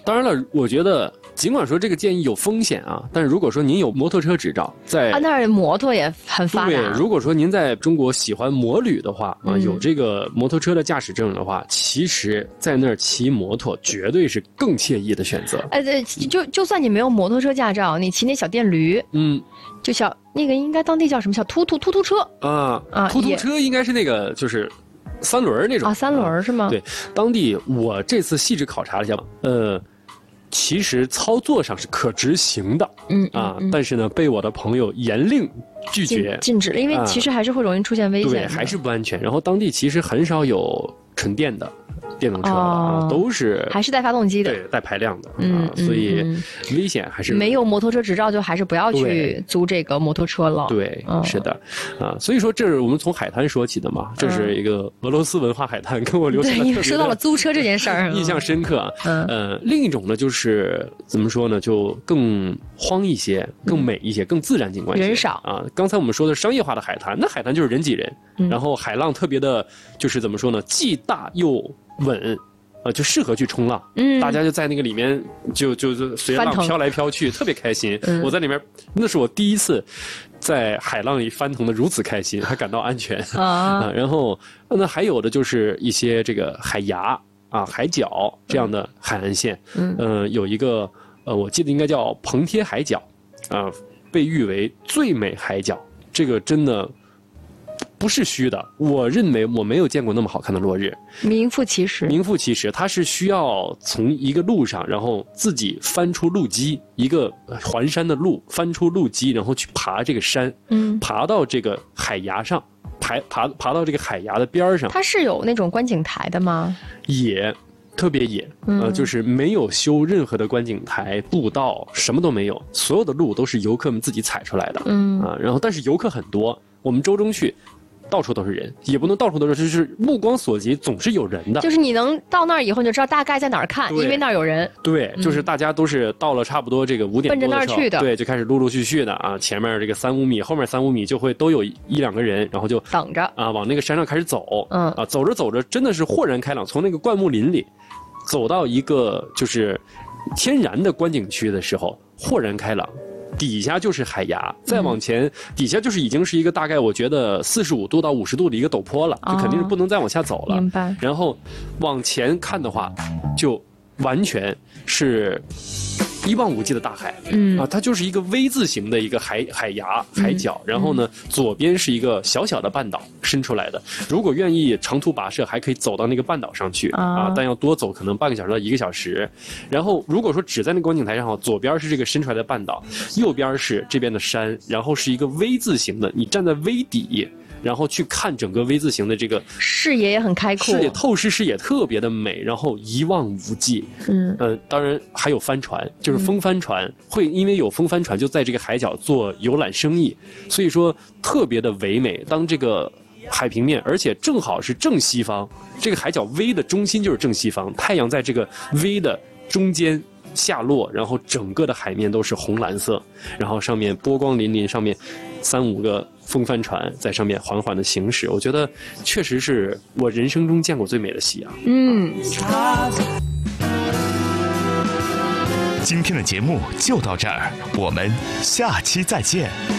当然了，我觉得尽管说这个建议有风险啊，但是如果说您有摩托车执照，在那儿摩托也很发达。 对，如果说您在中国喜欢摩旅的话啊，有这个摩托车的驾驶证的话，其实在那儿骑摩托绝对是更惬意的选择。 对，就算你没有摩托车驾照，你骑那小电驴，就小那个应该当地叫什么小突突车啊，突突车应该是那个就是三轮那种啊，三轮是吗？ 对，当地我这次细致考察了一下，其实操作上是可执行的，但是呢，被我的朋友严令拒绝禁止了，因为其实还是会容易出现危险， 对，还是不安全。然后当地其实很少有纯电的电动车了，都是还是带发动机的， 对，带排量的，所以危险还是没有摩托车执照就还是不要去租这个摩托车了。 对，是的，所以说这是我们从海滩说起的嘛，这是一个俄罗斯文化海滩，跟我留下对，你说到了租车这件事儿， 印象深刻。另一种呢，就是怎么说呢，就更荒一些，更美一些，更自然景观一些， 人少啊。刚才我们说的商业化的海滩，那海滩就是人挤人，然后海浪特别的，就是怎么说呢，既大又稳。就适合去冲浪，大家就在那个里面就随着浪飘来飘去，特别开心。我在里面，那是我第一次在海浪里翻腾的如此开心，还感到安全然后那还有的就是一些这个海牙海角这样的海岸线，有一个我记得应该叫蓬贴海角被誉为最美海角，这个真的。不是虚的，我认为我没有见过那么好看的落日， 名副其实。 名副其实，它是需要从一个路上，然后自己翻出路基，一个环山的路，翻出路基，然后去爬这个山，爬到这个海崖上，爬到这个海崖的边上。 它是有那种观景台的吗？ 也。特别野，就是没有修任何的观景台、步道，什么都没有，所有的路都是游客们自己踩出来的，然后但是游客很多，我们周中去。到处都是人，也不能到处都是，就是目光所及总是有人的。 就是你能到那儿以后，你就知道大概在哪儿看，因为那儿有人。 对，就是大家都是到了差不多这个5点多的时候， 奔着那儿去的。 对，就开始陆陆续续的前面这个3-5米，后面3-5米就会都有1-2个人，然后就等着往那个山上开始走。走着走着真的是豁然开朗，从那个灌木林里走到一个就是天然的观景区的时候，豁然开朗。底下就是海崖，再往前，底下就是已经是一个大概我觉得45度到50度的一个陡坡了，就肯定是不能再往下走了。 明白。 然后往前看的话，就完全是一望无际的大海，它就是一个 V 字形的一个海崖海角，然后呢，左边是一个小小的半岛伸出来的。如果愿意长途跋涉，还可以走到那个半岛上去但要多走可能半个小时到1个小时。然后如果说只在那个观景台上，左边是这个伸出来的半岛，右边是这边的山，然后是一个 V 字形的，你站在 V 底。然后去看整个 V 字形的这个视野也很开阔， 透视视野特别的美，然后一望无际。当然还有帆船，就是风帆船，会因为有风帆船就在这个海角做游览生意，所以说特别的唯美。当这个海平面，而且正好是正西方，这个海角 V 的中心就是正西方，太阳在这个 V 的中间下落，然后整个的海面都是红蓝色，然后上面波光粼粼，上面3-5个风帆船在上面缓缓的行驶，我觉得确实是我人生中见过最美的夕阳。 今天的节目就到这儿，我们下期再见。